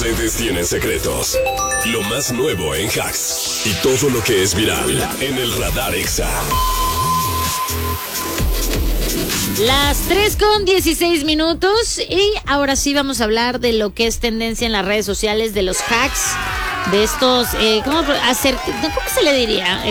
redes tienen secretos. Lo más nuevo en hacks y todo lo que es viral en el Radar Exa. Las 3:16 y ahora sí vamos a hablar de lo que es tendencia en las redes sociales, de los hacks, de estos, ¿cómo se le diría?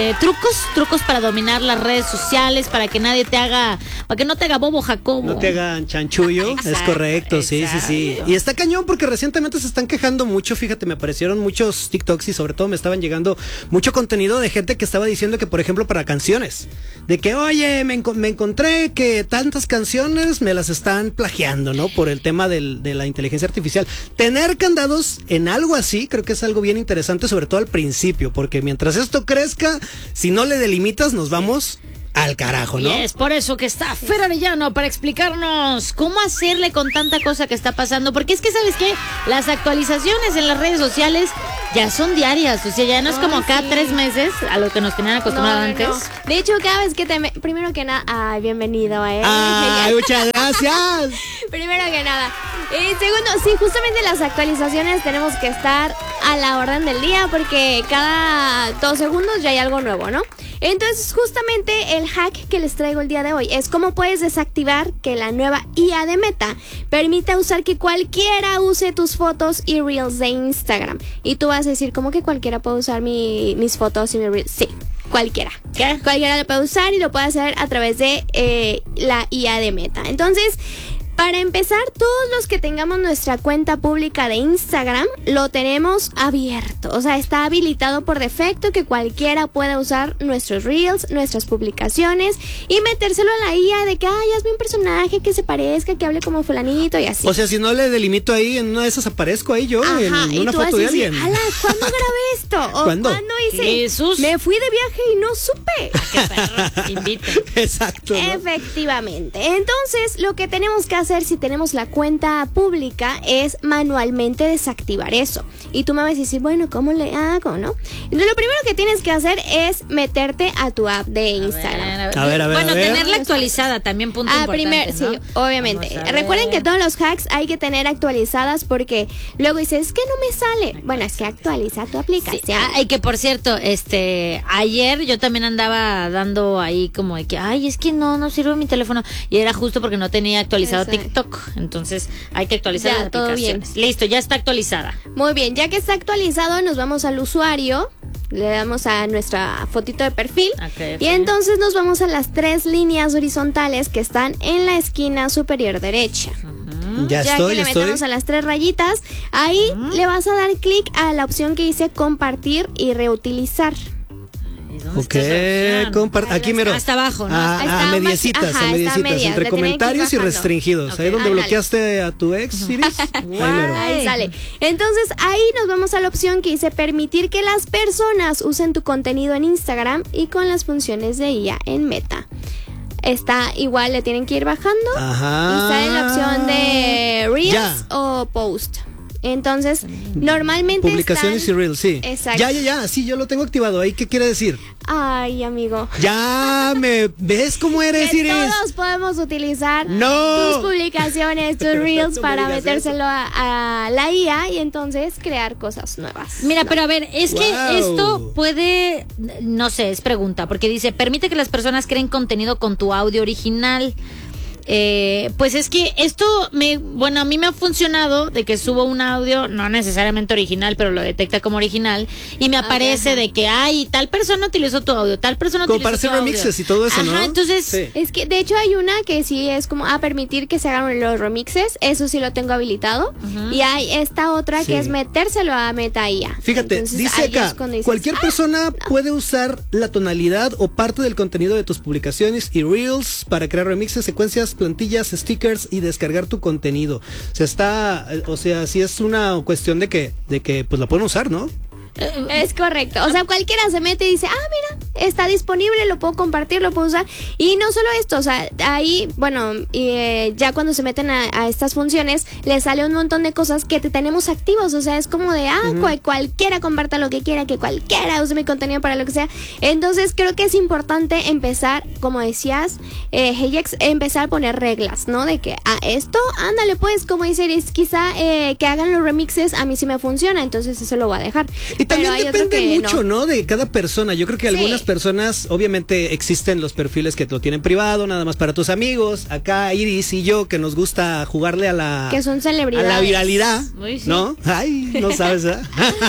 Trucos para dominar las redes sociales, para que nadie te haga, para que no te haga bobo Jacobo. No te hagan chanchullo, exacto, es correcto, sí. Y está cañón porque recientemente se están quejando mucho, fíjate, me aparecieron muchos TikToks y sobre todo me estaban llegando mucho contenido de gente que estaba diciendo que, por ejemplo, para canciones, de que, oye, me encontré que tantas canciones me las están plagiando, ¿no? Por el tema de la inteligencia artificial. Tener candados en algo así, creo que es algo bien interesante, sobre todo al principio, porque mientras esto crezca, si no le delimitas, nos vamos al carajo, ¿no? Y es por eso que está Fer Arellano para explicarnos cómo hacerle con tanta cosa que está pasando, porque es que, ¿sabes qué? Las actualizaciones en las redes sociales ya son diarias, o sea, ya no es como cada 3 meses a lo que nos tenían acostumbrado antes. No. De hecho, cada vez que primero que nada, ay, bienvenido a él. Ay, muchas gracias. Primero que nada. Segundo, sí, justamente las actualizaciones tenemos que estar a la orden del día porque cada 2 segundos ya hay algo nuevo, ¿no? Entonces, justamente el hack que les traigo el día de hoy es cómo puedes desactivar que la nueva IA de Meta permita usar que cualquiera use tus fotos y reels de Instagram. Y tú vas a decir, ¿cómo que cualquiera puede usar mis fotos y mis reels? Sí. Cualquiera. ¿Qué? Cualquiera lo puede usar y lo puede hacer a través de la IA de Meta. Entonces, para empezar, todos los que tengamos nuestra cuenta pública de Instagram lo tenemos abierto. O sea, está habilitado por defecto que cualquiera pueda usar nuestros reels, nuestras publicaciones y metérselo a la IA de que, ay, hazme un personaje que se parezca, que hable como fulanito y así. O sea, si no le delimito ahí, en una de esas aparezco ahí yo. Ajá, en una foto de alguien. Ala, ¿cuándo grabé esto? ¿O ¿Cuándo hice? Jesús. Me fui de viaje y no supe. ¡Qué perro! Inviten. Exacto, ¿no? Efectivamente. Entonces, lo que tenemos que hacer si tenemos la cuenta pública es manualmente desactivar eso. Y tú me vas a decir, bueno, ¿cómo le hago, no? Entonces, lo primero que tienes que hacer es meterte a tu app de Instagram. A ver. Bueno, tenerla actualizada también, punto importante, ¿no? Sí, obviamente. Recuerden que todos los hacks hay que tener actualizadas porque luego dices, es que no me sale. Bueno, es que actualiza tu aplicación. Sí. Y que, por cierto, ayer yo también andaba dando ahí como de que, ay, es que no sirve mi teléfono. Y era justo porque no tenía actualizado TikTok. Entonces hay que actualizar las aplicaciones. Bien. Listo, ya está actualizada. Muy bien, ya que está actualizado, nos vamos al usuario, le damos a nuestra fotito de perfil y entonces nos vamos a las 3 líneas horizontales que están en la esquina superior derecha. Ya que le metemos a las 3 rayitas, ahí le vas a dar clic a la opción que dice compartir y reutilizar. Ok, aquí mero. Hasta abajo, ¿no? A mediecitas, entre comentarios y restringidos. Okay. Ahí donde bloqueaste a tu ex, Iris. Ahí sale. Entonces, ahí nos vamos a la opción que dice permitir que las personas usen tu contenido en Instagram y con las funciones de IA en Meta. Está igual, le tienen que ir bajando. Ajá. Y sale la opción de Reels o Post. Entonces, normalmente publicaciones y reels, sí. Exacto. Ya, sí, yo lo tengo activado. ¿Ahí qué quiere decir? Ay, amigo. Ya me ves cómo eres, Iris. Todos podemos utilizar tus publicaciones, tus reels para metérselo a la IA y entonces crear cosas nuevas. Mira, pero a ver, es que esto puede, no sé, es pregunta, porque dice, permite que las personas creen contenido con tu audio original. Pues es que esto a mí me ha funcionado de que subo un audio, no necesariamente original, pero lo detecta como original y me aparece de que, ay, tal persona utilizó tu audio, tal persona utilizó tu audio. Como para hacer remixes y todo eso, ¿no? Entonces, es que de hecho hay una que sí es como permitir que se hagan los remixes, eso sí lo tengo habilitado, y hay esta otra que es metérselo a Meta IA. Fíjate, entonces, dice acá, cualquier persona puede usar la tonalidad o parte del contenido de tus publicaciones y reels para crear remixes, secuencias, plantillas, stickers y descargar tu contenido. O sea, sí es una cuestión de que pues la pueden usar, ¿no? Es correcto. O sea, cualquiera se mete y dice, mira, está disponible, lo puedo compartir, lo puedo usar. Y no solo esto, o sea, ahí, bueno, ya cuando se meten a estas funciones, les sale un montón de cosas que te tenemos activos, o sea, es como de, cualquiera comparta lo que quiera, que cualquiera use mi contenido para lo que sea. Entonces creo que es importante empezar, como decías, Heyex, empezar a poner reglas, ¿no? De que esto, ándale pues, como dice Iris, quizá que hagan los remixes, a mí sí me funciona, entonces eso lo voy a dejar. Y también depende mucho, ¿no? De cada persona. Yo creo que algunas personas, obviamente existen los perfiles que lo tienen privado, nada más para tus amigos. Acá Iris y yo, que nos gusta jugarle a la... Que son celebridades. A la viralidad, Uy, sí. ¿no? Ay, no sabes, ¿eh?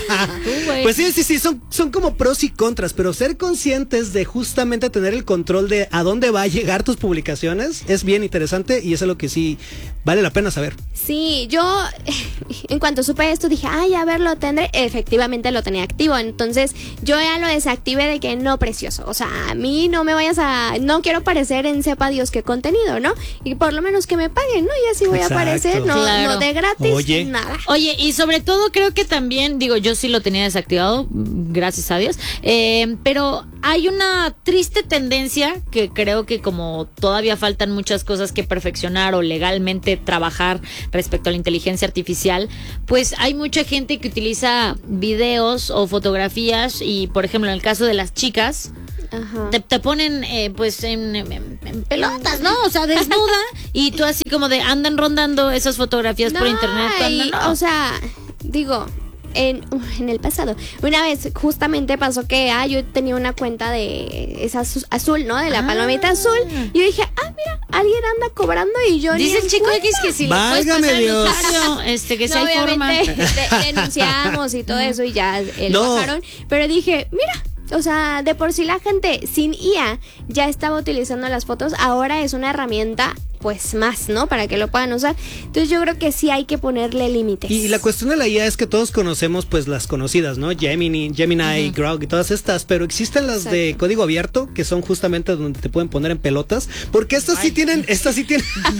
Pues sí, son como pros y contras, pero ser conscientes de justamente tener el control de a dónde va a llegar tus publicaciones es bien interesante y es algo que sí vale la pena saber. Sí, yo en cuanto supe esto dije, a ver, lo tendré. Efectivamente lo tenía activo, entonces yo ya lo desactivé de que no, precioso, o sea, a mí no me vayas no quiero aparecer en sepa Dios qué contenido, ¿no? Y por lo menos que me paguen, ¿no? Y así voy a aparecer, no de gratis, nada. Oye, y sobre todo creo que también, digo, yo sí lo tenía desactivado, gracias a Dios, pero hay una triste tendencia que creo que como todavía faltan muchas cosas que perfeccionar o legalmente trabajar respecto a la inteligencia artificial, pues hay mucha gente que utiliza videos o fotografías y, por ejemplo, en el caso de las chicas, te ponen pues en pelotas, ¿no? O sea, desnuda y tú así como de andan rondando esas fotografías por internet. O sea, digo, en el pasado, una vez justamente pasó que yo tenía una cuenta de esa azul, ¿no? De la palomita azul. Y yo dije, mira, alguien anda cobrando y yo dice el chico X que si válgame Dios. Que si hay forma. Denunciamos y todo eso y ya lo bajaron. Pero dije, mira, o sea, de por sí la gente sin IA ya estaba utilizando las fotos, ahora es una herramienta pues más, ¿no? Para que lo puedan usar. Entonces yo creo que sí hay que ponerle límites. Y la cuestión de la IA es que todos conocemos pues las conocidas, ¿no? Gemini, Grok y todas estas, pero existen las de código abierto, que son justamente donde te pueden poner en pelotas, porque estas sí tienen estas sí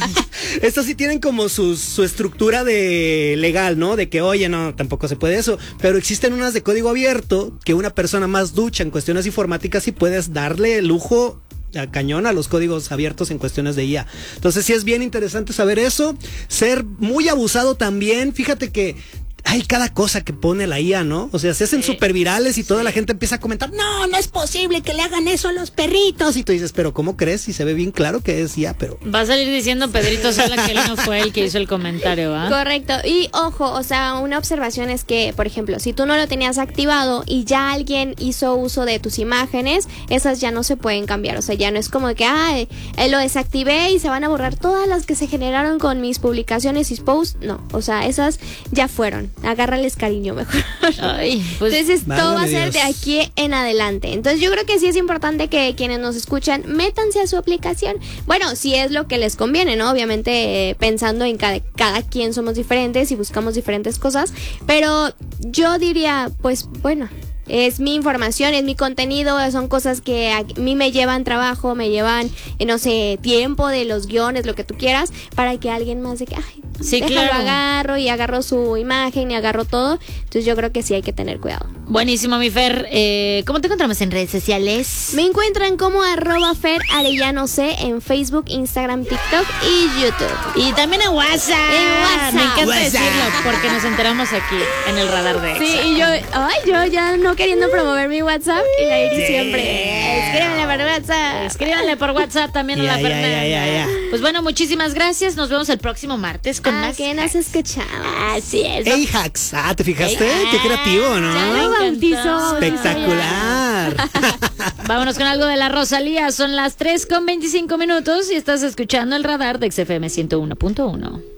tienen como su estructura de legal, ¿no? De que, oye, no, tampoco se puede eso, pero existen unas de código abierto que una persona más ducha en cuestiones informáticas y puedes darle lujo a cañón a los códigos abiertos en cuestiones de IA. Entonces sí es bien interesante saber eso, ser muy abusado también. Fíjate que hay cada cosa que pone la IA, ¿no? O sea, se hacen súper virales y toda la gente empieza a comentar, no es posible que le hagan eso a los perritos. Y tú dices, pero ¿cómo crees? Y se ve bien claro que es IA, pero... Va a salir diciendo Pedrito Sola que él no fue el que hizo el comentario, ¿va? Correcto. Y ojo, o sea, una observación es que, por ejemplo, si tú no lo tenías activado y ya alguien hizo uso de tus imágenes, esas ya no se pueden cambiar. O sea, ya no es como que, lo desactivé y se van a borrar todas las que se generaron con mis publicaciones y posts. No, o sea, esas ya fueron. Agárrales cariño mejor. Ay, pues, entonces todo va a ser de aquí en adelante. Entonces yo creo que sí es importante que quienes nos escuchan métanse a su aplicación. Bueno, si es lo que les conviene, ¿no? Obviamente pensando en cada quien somos diferentes y buscamos diferentes cosas. Pero yo diría, pues bueno, es mi información, es mi contenido, son cosas que a mí me llevan trabajo, me llevan, no sé, tiempo de los guiones, lo que tú quieras, para que alguien más de que, sí, déjalo, claro, agarro y agarro su imagen y agarro todo. Entonces yo creo que sí hay que tener cuidado. Buenísimo, mi Fer. ¿Cómo te encontramos en redes sociales? Me encuentran como @FerArellanoC en Facebook, Instagram, TikTok y YouTube. Y también en WhatsApp. Me encanta WhatsApp. decirlo porque nos enteramos aquí en el radar de Exa. Sí, y yo ya no queriendo promover mi WhatsApp y la Iris siempre. Escríbanle por WhatsApp. Escríbanle por WhatsApp también a la Fernanda. Ya. Pues bueno, muchísimas gracias. Nos vemos el próximo martes con más. ¿Qué nos escuchamos? Así es. Hey, hacks. ¿Te fijaste? Qué creativo, ¿no? Ya lo bautizó. Espectacular. Vámonos con algo de la Rosalía. Son las 3:25 y estás escuchando el radar de XFM 101.1.